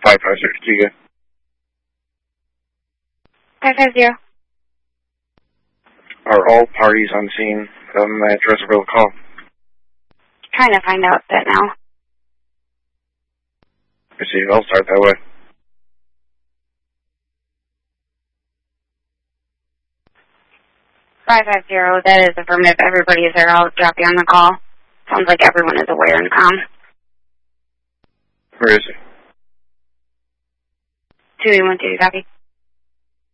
550, you good? 550. Are all parties on scene at Russellville call? Trying to find out that now. I see, I'll start that way. That is affirmative. Everybody is there. I'll drop you on the call. Sounds like everyone is aware and calm. Where is he? 212, copy.